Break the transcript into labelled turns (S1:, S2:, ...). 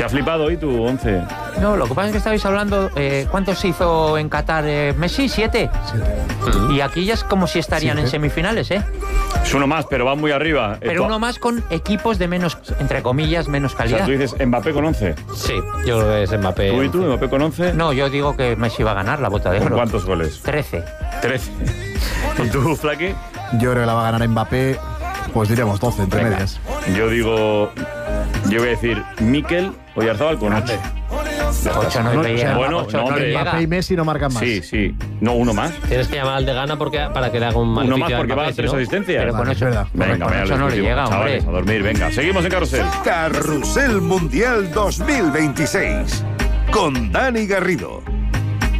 S1: ¿Se ha flipado hoy tu 11?
S2: No, lo que pasa es que estabais hablando, ¿cuántos se hizo en Qatar Messi? 7. Y aquí ya es como si estarían en semifinales, ¿eh?
S1: Es uno más, pero va muy arriba.
S2: Pero uno más con equipos de menos, entre comillas, menos
S1: O
S2: calidad.
S1: sea, tú dices Mbappé con 11.
S3: Sí, yo creo que es Mbappé.
S1: ¿Tú y tú, Mbappé con 11?
S2: No, yo digo que Messi va a ganar la bota de oro.
S1: ¿Con cuántos goles?
S2: 13.
S1: 13. ¿Y tú, Flaky?
S4: Yo creo que la va a ganar Mbappé, pues diríamos 12 entre medias.
S1: Yo voy a decir Mikel Oyarzabal con 8.
S2: 8 no llega.
S1: Bueno,
S2: Ocho
S1: no,
S2: no
S1: hombre.
S2: llega.
S4: Mbappé y Messi no marcan más.
S1: Sí. No, uno más.
S3: Tienes que llamar al de Gana para que le haga un
S1: Uno más
S3: maleficio
S1: porque va a
S3: Mbappé,
S1: 3
S3: ¿no?
S1: asistencias.
S2: Pero con
S4: Es verdad.
S1: Venga,
S2: con
S1: ya
S2: ocho
S1: lo
S2: no le
S1: discutimos,
S2: llega,
S1: chavales,
S2: hombre.
S1: a dormir, venga. Seguimos en Carrusel.
S5: Carrusel Mundial 2026 con Dani Garrido.